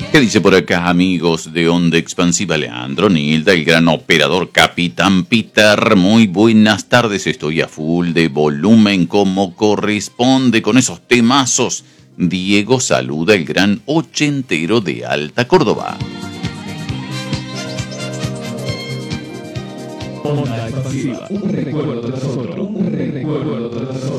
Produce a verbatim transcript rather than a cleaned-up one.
¿Qué dice por acá, amigos de Onda Expansiva? Leandro Nilda, el gran operador Capitán Peter. Muy buenas tardes, estoy a full de volumen como corresponde con esos temazos. Diego saluda, el gran ochentero de Alta Córdoba. Onda Expansiva, un recuerdo tras otro, un recuerdo tras otro.